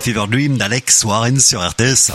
Fever Dream d'Alex Warren sur RTS.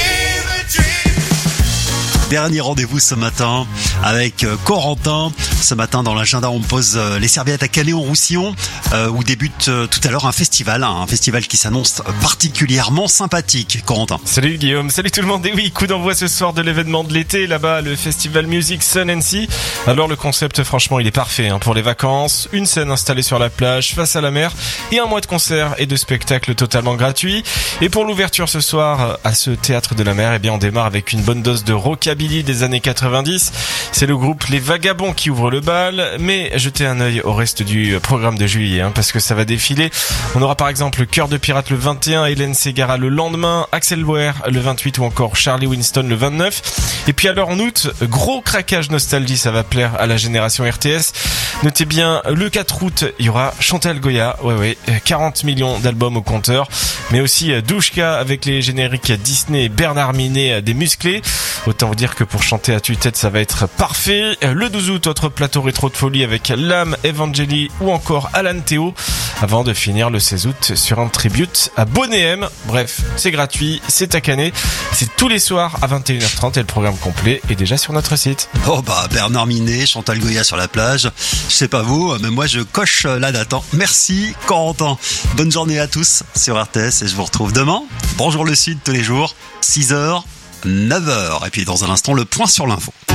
Dernier rendez-vous ce matin avec Corentin. Ce matin dans l'agenda, on pose les serviettes à Canet-en-Roussillon où débute tout à l'heure un festival qui s'annonce particulièrement sympathique. Corentin. Salut Guillaume, salut tout le monde. Et oui, coup d'envoi ce soir de l'événement de l'été là-bas, le festival Music Sun and Sea. Alors le concept, franchement, il est parfait pour les vacances. Une scène installée sur la plage face à la mer et un mois de concerts et de spectacles totalement gratuits. Et pour l'ouverture ce soir à ce théâtre de la mer, eh bien on démarre avec une bonne dose de rockabilly des années 90. C'est le groupe Les Vagabonds qui ouvre le bal, mais jetez un œil au reste du programme de juillet parce que ça va défiler. On aura par exemple Cœur de Pirate le 21, Hélène Ségara le lendemain, Axel Bauer le 28 ou encore Charlie Winston le 29. Et puis alors en août, gros craquage nostalgie, ça va plaire à la génération RTS. Notez bien, le 4 août, il y aura Chantal Goya, 40 millions d'albums au compteur, mais aussi Douchka avec les génériques Disney et Bernard Minet des musclés. Autant vous dire que pour chanter à tue-tête, ça va être parfait. Le 12 août, autre plateau rétro de folie avec Lame, Evangeli ou encore Alan Théo, avant de finir le 16 août sur un tribute à Bonnet M. Bref, c'est gratuit, c'est à Canet, c'est tous les soirs à 21h30 et le programme complet est déjà sur notre site. Oh Bernard Minet, Chantal Goya sur la plage, je sais pas vous, mais moi je coche la date. Merci Corentin, bonne journée à tous sur RTS et je vous retrouve demain. Bonjour le Sud tous les jours, 6h, 9h, et puis dans un instant le point sur l'info.